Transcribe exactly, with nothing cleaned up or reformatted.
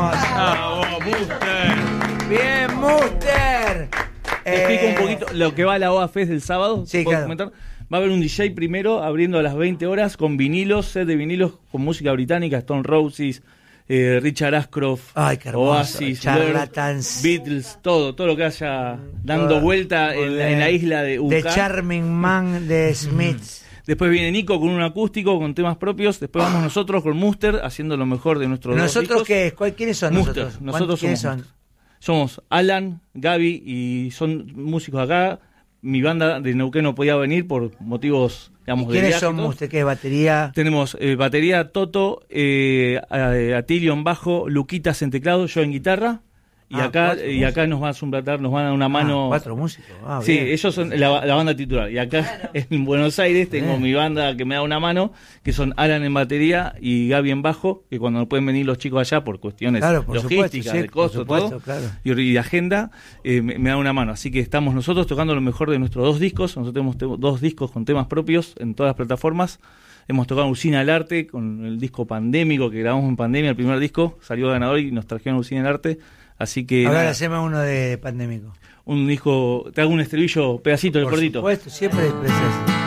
¡Bravo, Muster! ¡Bien, Muster! Te explico un poquito lo que va a la O A Fest del sábado. Sí, ¿Puedo claro. comentar? Va a haber un D J primero abriendo a las veinte horas con vinilos, set de vinilos con música británica, Stone Roses, eh, Richard Ashcroft, Ay, qué hermoso. Oasis, Charlatans. Blur, Beatles, todo, todo lo que haya dando Todo. vuelta en, en la isla de U K. The Charming Man de Smiths. Después viene Nico con un acústico, con temas propios. Después vamos nosotros con Muster haciendo lo mejor de nuestros dos ¿Nosotros discos. qué es? ¿Cuál- ¿Quiénes son Muster. nosotros? Nosotros ¿Quiénes somos son? Muster. Somos Alan, Gaby y son músicos acá. Mi banda de Neuquén no podía venir por motivos, digamos, de ¿Quiénes viaje y son todo. ustedes? ¿Qué batería? Tenemos eh, batería Toto, eh, a- Atilio en bajo, Luquitas en teclado, yo en guitarra. Y Ah, acá cuatro y acá nos van a suplantar, nos van a dar una mano. Ah, cuatro músicos. Ah, Sí, bien. ellos son la, la banda titular. Y acá en Buenos Aires tengo Bien. mi banda que me da una mano, que son Alan en batería y Gaby en bajo, que cuando no pueden venir los chicos allá por cuestiones Claro, por logísticas, supuesto, sí, de costo, por supuesto, todo, claro. y, y de agenda, eh, me, me da una mano. Así que estamos nosotros tocando lo mejor de nuestros dos discos. Nosotros tenemos te- dos discos con temas propios en todas las plataformas. Hemos tocado Usina del Arte con el disco pandémico que grabamos en pandemia, el primer disco, salió ganador y nos trajeron Usina del Arte. Así que A ver, nada, hacemos uno de pandémico. un disco, te hago un estribillo, pedacito del Por cortito. supuesto, siempre expresas.